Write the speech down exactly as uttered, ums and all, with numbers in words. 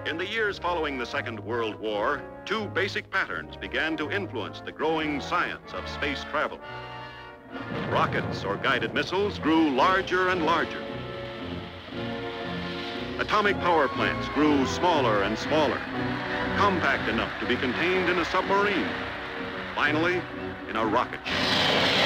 In the years following the Second World War, two basic patterns began to influence the growing science of space travel. Rockets or guided missiles grew larger and larger. Atomic power plants grew smaller and smaller, compact enough to be contained in a submarine. Finally, in a rocket ship.